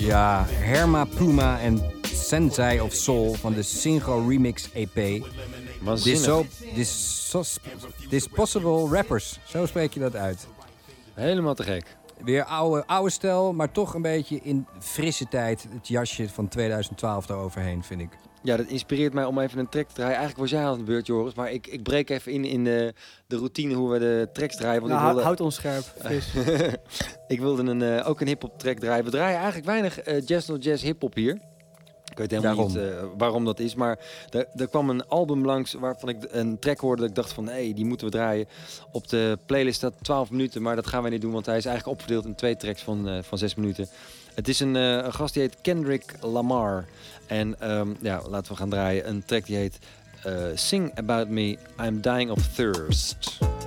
Ja, Herma Puma en Sensei of Soul van de Synchro Remix EP. This Possible Rappers, zo spreek je dat uit. Helemaal te gek. Weer oude stijl, maar toch een beetje in frisse tijd. Het jasje van 2012 daaroverheen, vind ik. Ja, dat inspireert mij om even een track te draaien. Eigenlijk was jij aan de beurt, Joris. Maar ik breek even in de routine hoe we de tracks draaien. Want Nou, houd ons scherp, Vis. Ik wilde ook een hip-hop track draaien. We draaien eigenlijk weinig jazz hip-hop hier. Ik weet helemaal niet waarom dat is. Maar er kwam een album langs waarvan ik een track hoorde dat ik dacht van... hé, die moeten we draaien. Op de playlist staat 12 minuten, maar dat gaan we niet doen. Want hij is eigenlijk opgedeeld in 2 tracks van 6 minuten. Het is een gast die heet Kendrick Lamar. En laten we gaan draaien. Een track die heet Sing About Me, I'm Dying of Thirst.